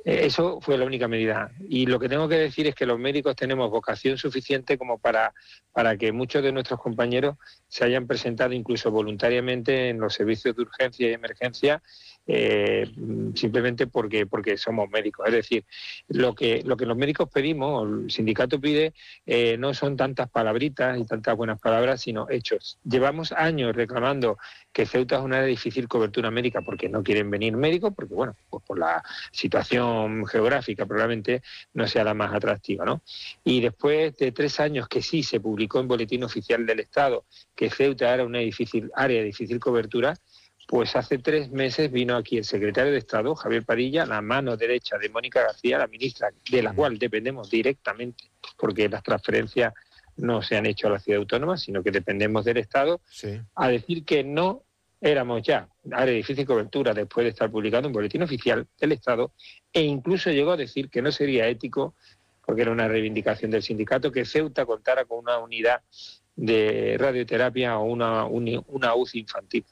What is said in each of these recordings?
Eso fue la única medida. Y lo que tengo que decir es que los médicos tenemos vocación suficiente como para que muchos de nuestros compañeros se hayan presentado incluso voluntariamente en los servicios de urgencia y emergencia, simplemente porque somos médicos. Es decir, lo que los médicos pedimos, o el sindicato pide, no son tantas palabritas y tantas buenas palabras, sino hechos. Llevamos años reclamando que Ceuta es una de difícil cobertura médica porque no quieren venir médicos, porque bueno, pues por la situación geográfica probablemente no sea la más atractiva, ¿no? Y después de 3 años que sí se publicó en Boletín Oficial del Estado que Ceuta era una área de difícil cobertura, pues hace 3 meses vino aquí el secretario de Estado, Javier Padilla, la mano derecha de Mónica García, la ministra, de la cual dependemos directamente, porque las transferencias no se han hecho a la ciudad autónoma, sino que dependemos del Estado, sí, a decir que no éramos ya área de difícil cobertura después de estar publicado en Boletín Oficial del Estado, e incluso llegó a decir que no sería ético, porque era una reivindicación del sindicato, que Ceuta contara con una unidad de radioterapia o una UCI infantil.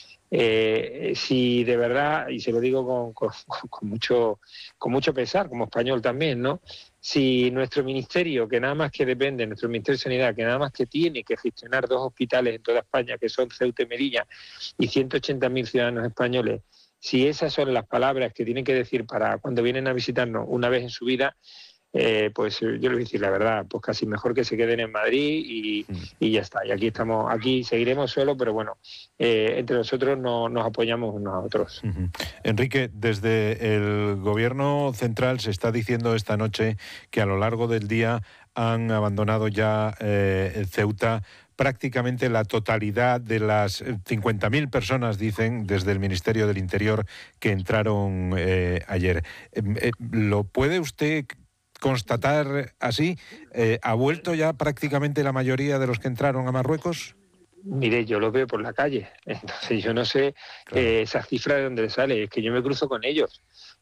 Si de verdad, y se lo digo con mucho pesar, como español también, ¿no? Si nuestro ministerio, que nada más que depende, nuestro Ministerio de Sanidad, que nada más que tiene que gestionar 2 hospitales en toda España, que son Ceuta y Melilla, y 180.000 ciudadanos españoles, si esas son las palabras que tienen que decir para cuando vienen a visitarnos una vez en su vida, pues yo les voy a decir la verdad, pues casi mejor que se queden en Madrid y ya está. Y aquí estamos, aquí seguiremos solos, pero bueno, entre nosotros nos apoyamos unos a otros. Enrique, desde el Gobierno central se está diciendo esta noche que a lo largo del día han abandonado ya Ceuta prácticamente la totalidad de las 50.000 personas, dicen, desde el Ministerio del Interior que entraron ayer. ¿Lo puede usted constatar así? ¿Ha vuelto ya prácticamente la mayoría de los que entraron a Marruecos? Mire, yo lo veo por la calle, entonces yo no sé esas cifras de dónde sale, es que yo me cruzo con ellos.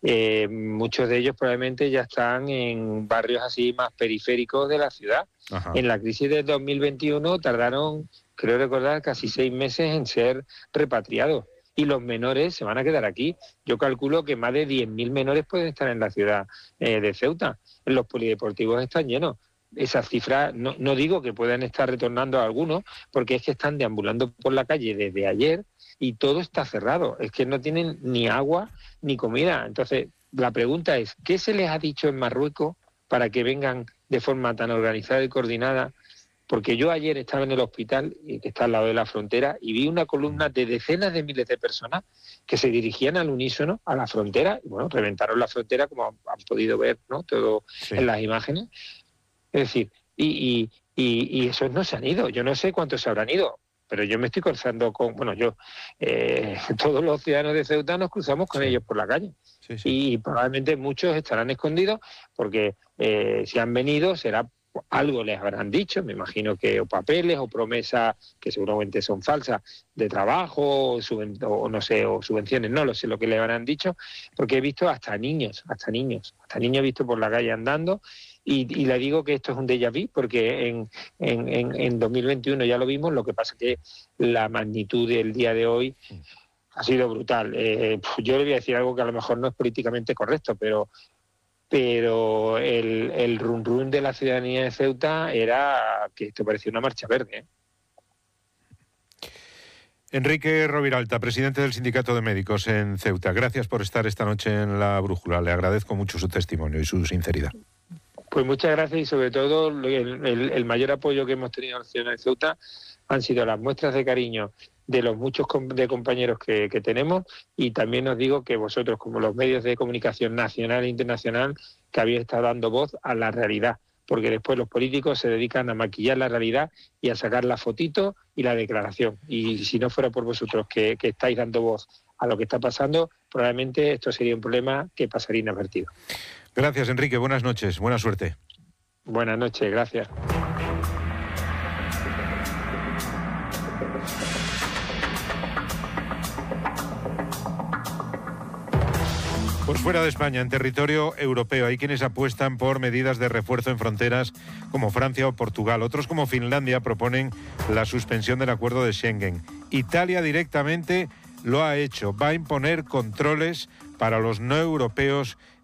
Muchos de ellos probablemente ya están en barrios así más periféricos de la ciudad. Ajá. En la crisis de 2021 tardaron, creo recordar, casi 6 meses en ser repatriados. Y los menores se van a quedar aquí. Yo calculo que más de 10.000 menores pueden estar en la ciudad de Ceuta. Los polideportivos están llenos. Esas cifras, no digo que puedan estar retornando a algunos, porque es que están deambulando por la calle desde ayer y todo está cerrado. Es que no tienen ni agua ni comida. Entonces, la pregunta es, ¿qué se les ha dicho en Marruecos para que vengan de forma tan organizada y coordinada? Porque yo ayer estaba en el hospital, que está al lado de la frontera, y vi una columna de decenas de miles de personas que se dirigían al unísono a la frontera, y bueno, reventaron la frontera, como han podido ver, ¿no? Todo sí, en las imágenes. Es decir, y esos no se han ido. Yo no sé cuántos se habrán ido, pero yo me estoy cruzando con... Bueno, todos los ciudadanos de Ceuta nos cruzamos con ellos por la calle. Sí, sí. Y probablemente muchos estarán escondidos porque si han venido será... algo les habrán dicho, me imagino que o papeles o promesas que seguramente son falsas de trabajo o no sé, o subvenciones, no lo sé lo que les habrán dicho, porque he visto hasta niños he visto por la calle andando y le digo que esto es un déjà vu porque en 2021 ya lo vimos, lo que pasa es que la magnitud del día de hoy ha sido brutal. Yo le voy a decir algo que a lo mejor no es políticamente correcto, pero el run de la ciudadanía de Ceuta era que esto parecía una marcha verde, ¿eh? Enrique Roviralta, presidente del Sindicato de Médicos en Ceuta. Gracias por estar esta noche en La Brújula. Le agradezco mucho su testimonio y su sinceridad. Pues muchas gracias y sobre todo el mayor apoyo que hemos tenido en la ciudad de Ceuta han sido las muestras de cariño de los muchos de compañeros que tenemos, y también os digo que vosotros, como los medios de comunicación nacional e internacional, que habéis estado dando voz a la realidad, porque después los políticos se dedican a maquillar la realidad y a sacar la fotito y la declaración. Y si no fuera por vosotros que estáis dando voz a lo que está pasando, probablemente esto sería un problema que pasaría inadvertido. Gracias, Enrique. Buenas noches. Buena suerte. Buenas noches. Gracias. Por fuera de España, en territorio europeo, hay quienes apuestan por medidas de refuerzo en fronteras como Francia o Portugal. Otros, como Finlandia, proponen la suspensión del acuerdo de Schengen. Italia directamente lo ha hecho. Va a imponer controles para los no europeos